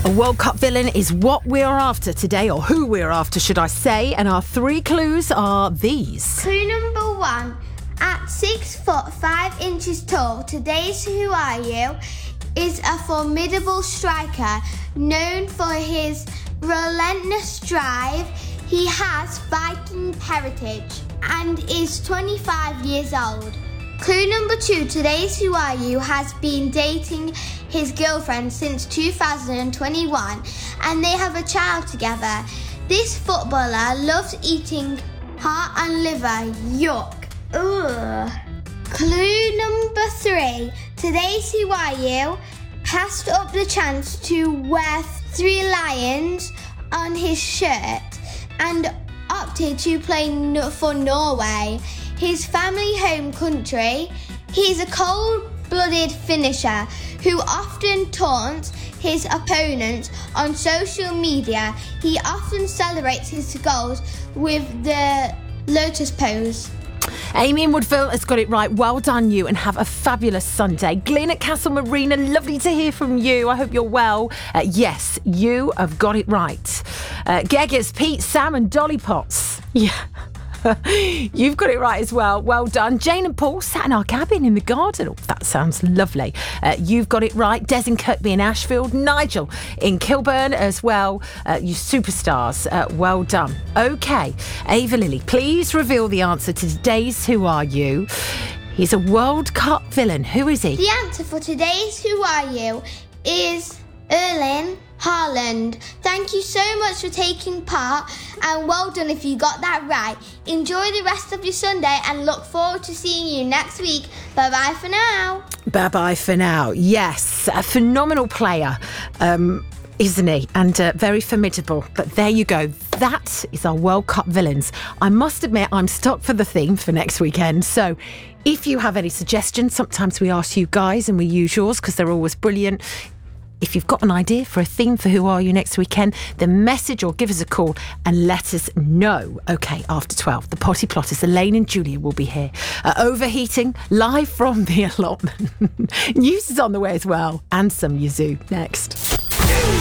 A World Cup villain is what we're after today, or who we're after, should I say. And our 3 clues are these. Clue number 1. At 6 foot 5 inches tall, today's Who Are You is a formidable striker known for his relentless drive. He has Viking heritage and is 25 years old. Clue number 2. Today's Who Are You has been dating his girlfriend since 2021 and they have a child together. This footballer loves eating heart and liver. Yuck. Ugh. Clue number 3. Today's Who Are You passed up the chance to wear 3 lions on his shirt and opted to play for Norway, his family home country. He's a cold-blooded finisher who often taunts his opponents on social media. He often celebrates his goals with the lotus pose. Amy in Woodville has got it right. Well done, you, and have a fabulous Sunday. Glyn at Castle Marina, lovely to hear from you. I hope you're well. Yes, you have got it right. Geggers, Pete, Sam and Dolly Potts. Yeah. You've got it right as well. Well done. Jane and Paul sat in our cabin in the garden. Oh, that sounds lovely. You've got it right. Des in Kirkby in Ashfield. Nigel in Kilburn as well. You superstars. Well done. OK, Ava Lily, please reveal the answer to today's Who Are You? He's a World Cup villain. Who is he? The answer for today's Who Are You is Erling Haaland. Thank you so much for taking part and well done if you got that right. Enjoy the rest of your Sunday and look forward to seeing you next week. Bye bye for now. Bye bye for now. Yes, a phenomenal player, isn't he? And very formidable. But there you go. That is our World Cup villains. I must admit I'm stuck for the theme for next weekend. So if you have any suggestions, sometimes we ask you guys and we use yours because they're always brilliant. If you've got an idea for a theme for Who Are You next weekend, then message or give us a call and let us know. OK, after 12, the Potty Plotters, Elaine and Julia will be here. Overheating, live from the allotment. News is on the way as well. And some Yazoo next.